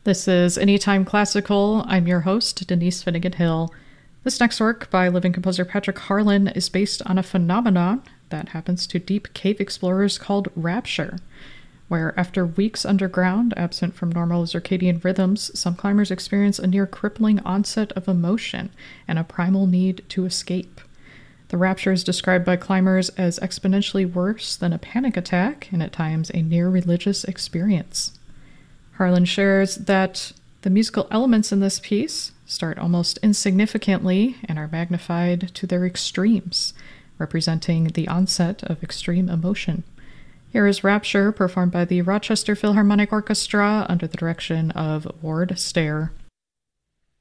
This is Anytime Classical. I'm your host, Denise Finnegan Hill. This next work by living composer Patrick Harlan is based on a phenomenon that happens to deep cave explorers called rapture, where after weeks underground, absent from normal circadian rhythms, some climbers experience a near crippling onset of emotion and a primal need to escape. The rapture is described by climbers as exponentially worse than a panic attack and at times a near-religious experience. Harlan shares that the musical elements in this piece start almost insignificantly and are magnified to their extremes, representing the onset of extreme emotion. Here is Rapture, performed by the Rochester Philharmonic Orchestra under the direction of Ward Stair.